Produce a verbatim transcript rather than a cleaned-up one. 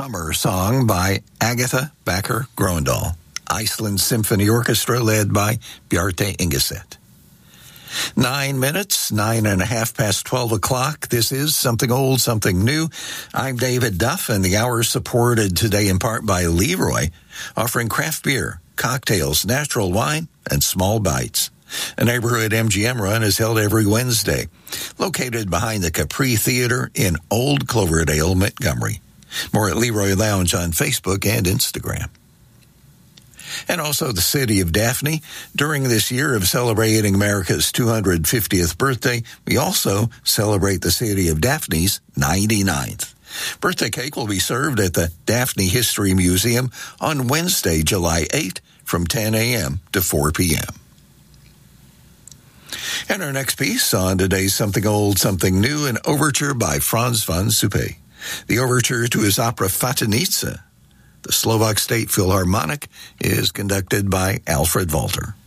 Summer Song by Agatha Backer Grøndal. Iceland Symphony Orchestra led by Bjarte Ingeset. Nine minutes, nine and a half past twelve o'clock. This is Something Old, Something New. I'm David Duff, and the hour is supported today in part by Leroy, offering craft beer, cocktails, natural wine, and small bites. A neighborhood M G M run is held every Wednesday, located behind the Capri Theater in Old Cloverdale, Montgomery. More at Leroy Lounge on Facebook and Instagram. And also the city of Daphne. During this year of celebrating America's two hundred fiftieth birthday, we also celebrate the city of Daphne's ninety-ninth. Birthday cake will be served at the Daphne History Museum on Wednesday, July eighth from ten a.m. to four p.m. And our next piece on today's Something Old, Something New, an overture by Franz von Suppé. The overture to his opera Fatanica, the Slovak State Philharmonic, is conducted by Alfred Walter.